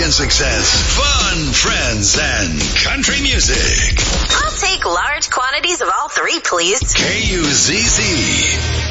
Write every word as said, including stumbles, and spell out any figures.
American success, fun, friends, and country music. I'll take large quantities of all three, please. K U Z Z.